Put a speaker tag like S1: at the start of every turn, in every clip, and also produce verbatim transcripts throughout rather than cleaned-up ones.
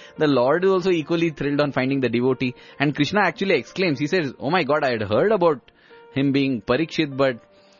S1: the Lord is also equally thrilled on finding the devotee. And Krishna actually exclaims, he says, oh my God, I had heard about him being Parikshit, but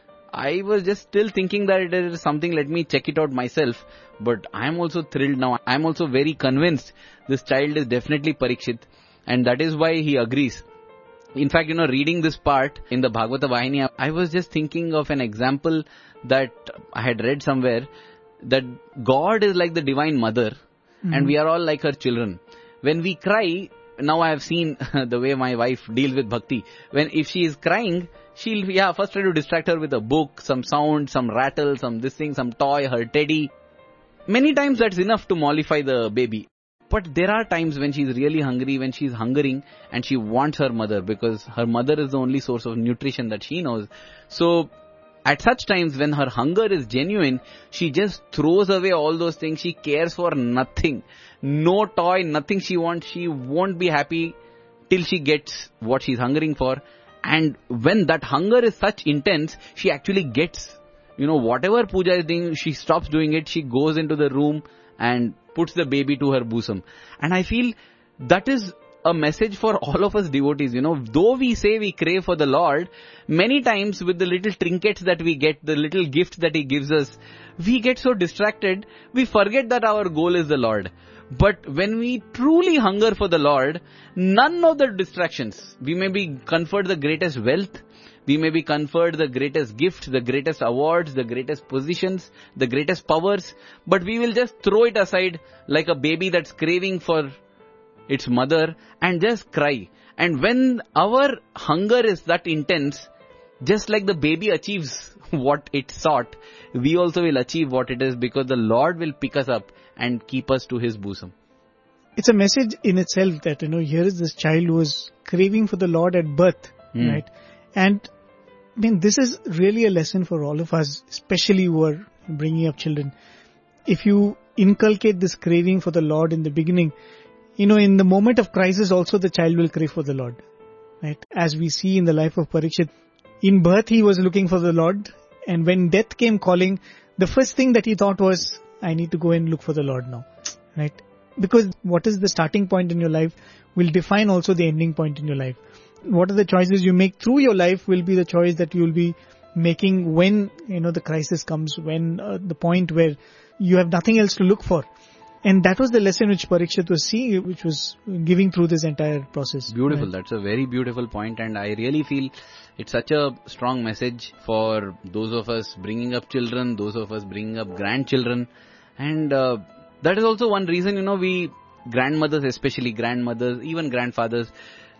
S1: I was just still thinking that it is something, let me check it out myself. But I am also thrilled now. I am also very convinced this child is definitely Parikshit. And that is why he agrees. In fact, you know, reading this part in the Bhagavata Vahini, I was just thinking of an example that I had read somewhere, that God is like the Divine Mother, mm-hmm. and we are all like her children. When we cry, now I have seen the way my wife deals with bhakti. When if she is crying, she'll yeah first try to distract her with a book, some sound, some rattle, some this thing, some toy, her teddy. Many times that's enough to mollify the baby. But there are times when she's really hungry, when she's hungering and she wants her mother, because her mother is the only source of nutrition that she knows. So at such times when her hunger is genuine, she just throws away all those things. She cares for nothing. No toy, nothing she wants. She won't be happy till she gets what she's hungering for. And when that hunger is such intense, she actually gets, you know, whatever puja is doing, she stops doing it. She goes into the room and puts the baby to her bosom. And I feel that is a message for all of us devotees. You know, though we say we crave for the Lord, many times with the little trinkets that we get, the little gifts that He gives us, we get so distracted, we forget that our goal is the Lord. But when we truly hunger for the Lord, none of the distractions, we may be conferred the greatest wealth, we may be conferred the greatest gift, the greatest awards, the greatest positions, the greatest powers, but we will just throw it aside like a baby that's craving for its mother and just cry. And when our hunger is that intense, just like the baby achieves what it sought, we also will achieve what it is, because the Lord will pick us up and keep us to His bosom.
S2: It's a message in itself that, you know, here is this child who was craving for the Lord at birth, mm. right? And I mean, this is really a lesson for all of us, especially who are bringing up children. If you inculcate this craving for the Lord in the beginning, you know, in the moment of crisis also the child will crave for the Lord, right? As we see in the life of Parikshit, in birth he was looking for the Lord, and when death came calling, the first thing that he thought was, I need to go and look for the Lord now, right? Because what is the starting point in your life will define also the ending point in your life. What are the choices you make through your life will be the choice that you will be making when, you know, the crisis comes, when uh, the point where you have nothing else to look for. And that was the lesson which Parikshit was seeing, which was giving through this entire process.
S1: Beautiful.
S2: Right?
S1: That's a very beautiful point, and I really feel it's such a strong message for those of us bringing up children, those of us bringing up grandchildren. And uh, that is also one reason, you know, we grandmothers, especially grandmothers, even grandfathers,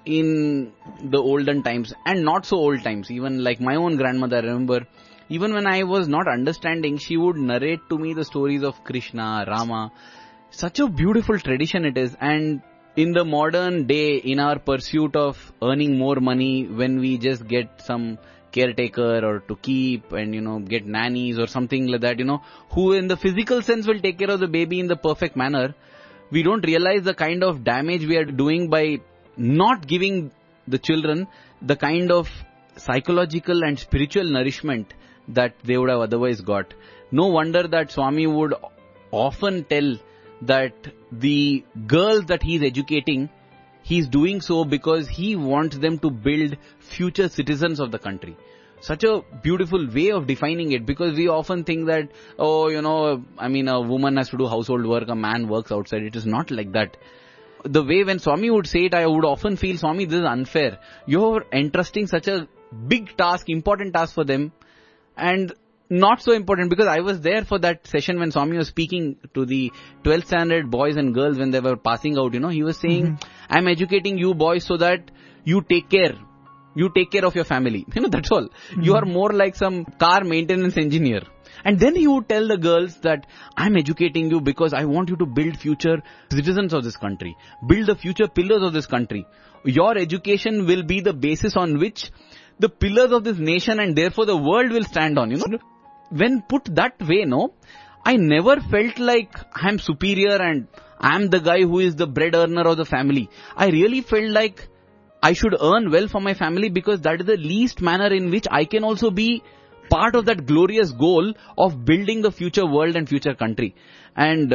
S1: in the olden times and not so old times, even like my own grandmother, I remember, even when I was not understanding, she would narrate to me the stories of Krishna, Rama. Such a beautiful tradition it is. And in the modern day, in our pursuit of earning more money, when we just get some caretaker or to keep and, you know, get nannies or something like that, you know, who in the physical sense will take care of the baby in the perfect manner, we don't realize the kind of damage we are doing by not giving the children the kind of psychological and spiritual nourishment that they would have otherwise got. No wonder that Swami would often tell that the girls that he is educating, he is doing so because he wants them to build future citizens of the country. Such a beautiful way of defining it, because we often think that, oh, you know, I mean, a woman has to do household work, a man works outside. It is not like that. The way when Swami would say it, I would often feel, Swami, this is unfair. You're entrusting such a big task, important task for them, and not so important, because I was there for that session when Swami was speaking to the twelfth standard boys and girls when they were passing out. You know, he was saying, mm-hmm. I'm educating you boys so that you take care. You take care of your family. You know, that's all. Mm-hmm. You are more like some car maintenance engineer. And then he would tell the girls that I'm educating you because I want you to build future citizens of this country. Build the future pillars of this country. Your education will be the basis on which the pillars of this nation and therefore the world will stand on. You know, when put that way, no, I never felt like I'm superior and I'm the guy who is the bread earner of the family. I really felt like I should earn well for my family, because that is the least manner in which I can also be part of that glorious goal of building the future world and future country. And uh,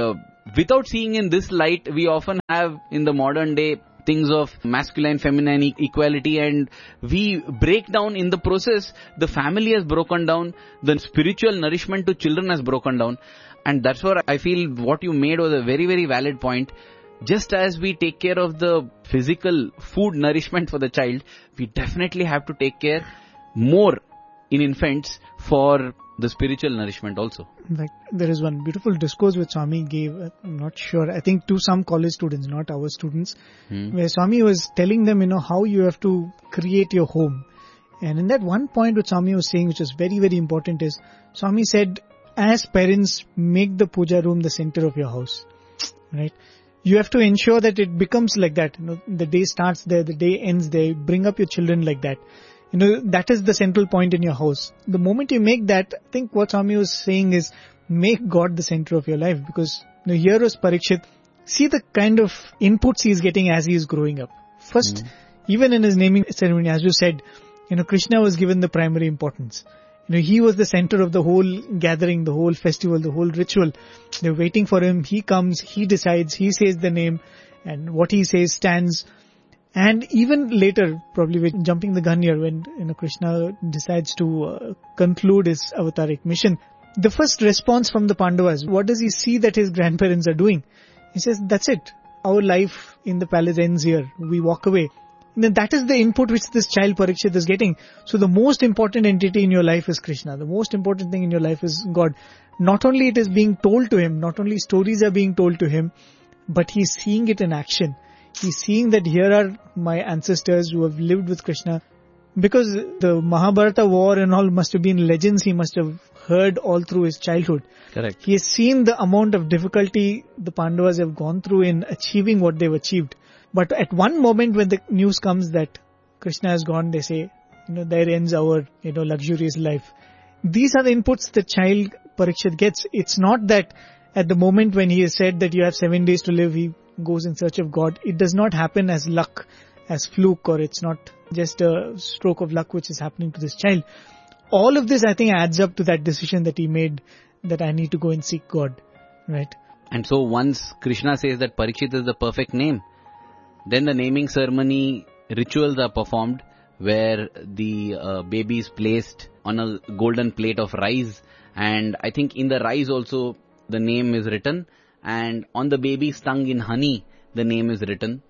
S1: without seeing in this light, we often have in the modern day things of masculine, feminine e- equality, and we break down in the process. The family has broken down, the spiritual nourishment to children has broken down, and that's where I feel what you made was a very, very valid point. Just as we take care of the physical food nourishment for the child, we definitely have to take care more in infants for the spiritual nourishment also.
S2: Like, there is one beautiful discourse which Swami gave, I'm not sure, I think to some college students, not our students, hmm. where Swami was telling them, you know, how you have to create your home. And in that one point which Swami was saying, which is very, very important, is Swami said, as parents, make the puja room the center of your house, right? You have to ensure that it becomes like that. You know, the day starts there, the day ends there. Bring up your children like that. You know, that is the central point in your house. The moment you make that, I think what Swami was saying is, make God the center of your life. Because, you know, here was Parikshit. See the kind of inputs he is getting as he is growing up. First, mm-hmm. even in his naming ceremony, as you said, you know, Krishna was given the primary importance. You know, he was the center of the whole gathering, the whole festival, the whole ritual. They're waiting for him. He comes, he decides, he says the name, and what he says stands. And even later, probably we're jumping the gun here, when, you know, Krishna decides to uh, conclude his avataric mission, the first response from the Pandavas, what does he see that his grandparents are doing? He says, that's it. Our life in the palace ends here. We walk away. And then that is the input which this child Parikshit is getting. So the most important entity in your life is Krishna. The most important thing in your life is God. Not only it is being told to him, not only stories are being told to him, but he's seeing it in action. He's seeing that here are my ancestors who have lived with Krishna. Because the Mahabharata war and all must have been legends he must have heard all through his childhood.
S1: Correct.
S2: He has seen the amount of difficulty the Pandavas have gone through in achieving what they've achieved. But at one moment when the news comes that Krishna has gone, they say, you know, there ends our, you know, luxurious life. These are the inputs the child Parikshit gets. It's not that at the moment when he has said that you have seven days to live, he goes in search of God. It does not happen as luck, as fluke, or it's not just a stroke of luck which is happening to this child. All of this, I think, adds up to that decision that he made, that I need to go and seek God, right?
S1: And so once Krishna says that Parikshit is the perfect name, then the naming ceremony rituals are performed, where the uh, baby is placed on a golden plate of rice, and I think in the rice also the name is written, and on the baby's tongue in honey the name is written.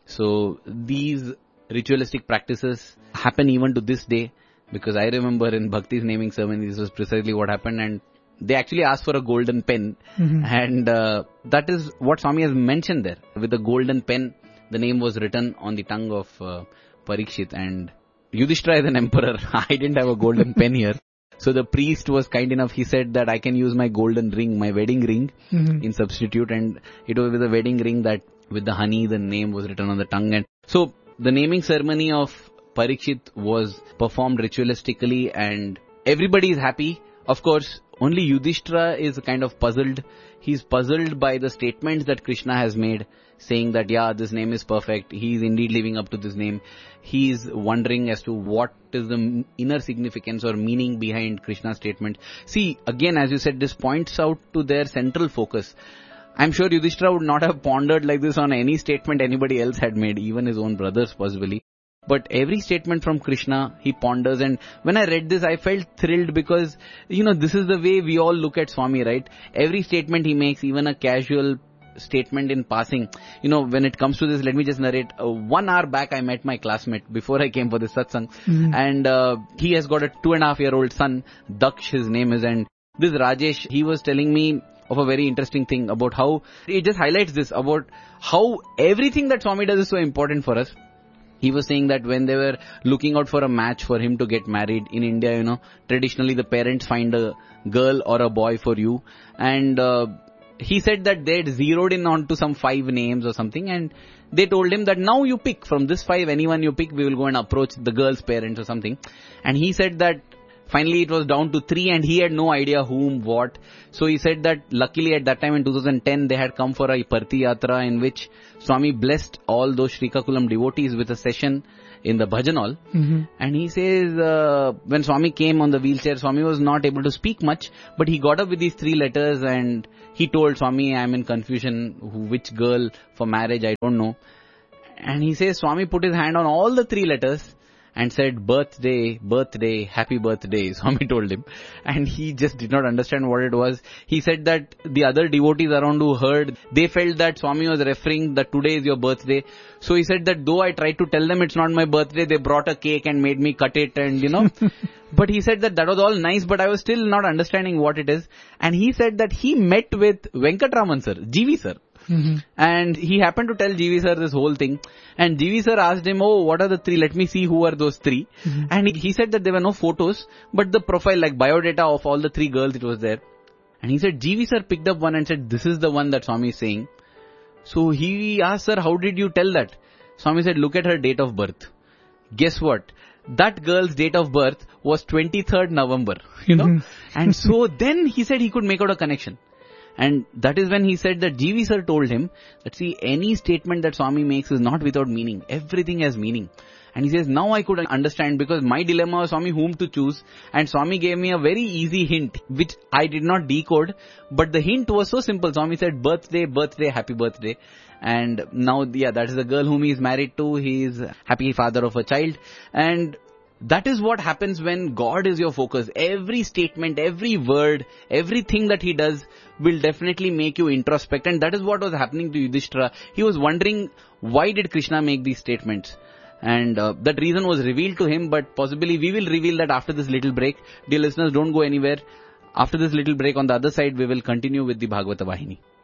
S1: So these ritualistic practices happen even to this day, because I remember in Bhakti's naming ceremony this was precisely what happened, and they actually asked for a golden pen, mm-hmm. and uh, that is what Swami has mentioned there. With the golden pen, the name was written on the tongue of uh, Parikshit, and Yudhishthira is an emperor. I didn't have a golden pen here. So the priest was kind enough, he said that I can use my golden ring, my wedding ring, mm-hmm. in substitute, and it was with the wedding ring that with the honey the name was written on the tongue. And so the naming ceremony of Parikshit was performed ritualistically and everybody is happy. Of course, only Yudhishthira is kind of puzzled. He's puzzled by the statements that Krishna has made, saying that, yeah, this name is perfect. He is indeed living up to this name. He is wondering as to what is the inner significance or meaning behind Krishna's statement. See, again, as you said, this points out to their central focus. I'm sure Yudhishthira would not have pondered like this on any statement anybody else had made, even his own brothers possibly. But every statement from Krishna, he ponders, and when I read this, I felt thrilled because, you know, this is the way we all look at Swami, right? Every statement he makes, even a casual statement in passing, you know, when it comes to this, let me just narrate. Uh, one hour back, I met my classmate before I came for this satsang, mm-hmm. and uh, he has got a two and a half year old son, Daksh his name is, and this Rajesh, he was telling me of a very interesting thing about how, it just highlights this, about how everything that Swami does is so important for us. He was saying that when they were looking out for a match for him to get married in India, you know, traditionally the parents find a girl or a boy for you, and uh, he said that they had zeroed in onto some five names or something, and they told him that now you pick from this five, anyone you pick, we will go and approach the girl's parents or something. And he said that Finally, it was down to three and he had no idea whom, what. So he said that luckily at that time in two thousand ten, they had come for a Parthi Yatra in which Swami blessed all those Srikakulam devotees with a session in the bhajan hall. Mm-hmm. And he says, uh, when Swami came on the wheelchair, Swami was not able to speak much, but he got up with these three letters and he told Swami, I am in confusion, which girl for marriage, I don't know. And he says, Swami put his hand on all the three letters and said, birthday, birthday, happy birthday, Swami told him. And he just did not understand what it was. He said that the other devotees around who heard, they felt that Swami was referring that today is your birthday. So he said that though I tried to tell them it's not my birthday, they brought a cake and made me cut it and you know. But he said that that was all nice, but I was still not understanding what it is. And he said that he met with Venkatraman sir, G V sir. Mm-hmm. And he happened to tell G V sir this whole thing. And G V sir asked him, oh, what are the three? Let me see who are those three. Mm-hmm. And he, he said that there were no photos, but the profile, like biodata of all the three girls, it was there. And he said, G V sir picked up one and said, this is the one that Swami is saying. So he asked, sir, how did you tell that? Swami said, look at her date of birth. Guess what? That girl's date of birth was twenty-third November, you know. Mm-hmm. And so then he said he could make out a connection. And that is when he said that G V sir told him that see, any statement that Swami makes is not without meaning. Everything has meaning. And he says, now I could understand because my dilemma was Swami whom to choose. And Swami gave me a very easy hint, which I did not decode. But the hint was so simple. Swami said, birthday, birthday, happy birthday. And now, yeah, that is the girl whom he is married to. He is happy father of a child. And that is what happens when God is your focus. Every statement, every word, everything that he does will definitely make you introspect. And that is what was happening to Yudhishthira. He was wondering, why did Krishna make these statements? And uh, that reason was revealed to him, but possibly we will reveal that after this little break. Dear listeners, don't go anywhere. After this little break, on the other side, we will continue with the Bhagavata Vahini.